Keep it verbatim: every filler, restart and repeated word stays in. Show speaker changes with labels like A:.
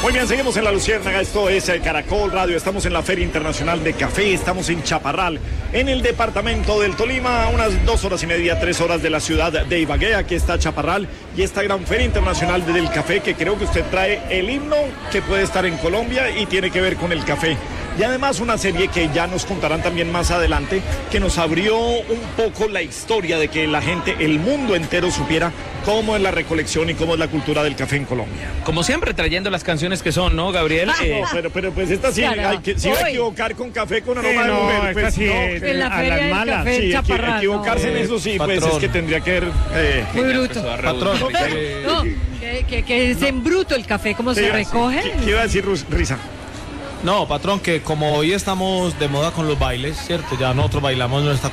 A: Muy bien, seguimos en La Luciérnaga, esto es eh, Caracol Radio, estamos en la Feria Internacional de Café, estamos en Chaparral, en el departamento del Tolima, a unas dos horas y media, tres horas de la ciudad de Ibagué. Aquí está Chaparral y esta gran Feria Internacional del Café, que creo que usted trae el himno que puede estar en Colombia y tiene que ver con el café. Y además una serie que ya nos contarán también más adelante, que nos abrió un poco la historia de que la gente, el mundo entero supiera cómo es la recolección y cómo es la cultura del café en Colombia.
B: Como siempre, trayendo las canciones que son, ¿no, Gabriel?
A: Ah,
B: eh,
A: no, pero, pero pues esta sí, hay que, sí va a equivocar con café con aroma
C: Sí,
A: de
C: no,
A: mujer. Pues,
C: esta sí,
A: no,
C: eh,
D: En la
C: a
D: feria
C: las
D: del
C: malas.
D: café
A: sí,
D: en
A: equi-
D: Chaparral.
A: equivocarse
D: no.
A: en eso sí, pues
B: Patrón.
A: es que tendría que ver... Eh,
D: Muy bruto.
B: Patrón.
D: No, que, que, que es en bruto el café, como se
A: sí,
D: recoge.
A: ¿Qué, qué iba a decir Rus- Risa?
E: No, patrón, que como hoy estamos de moda con los bailes, ¿cierto? Ya nosotros bailamos nuestra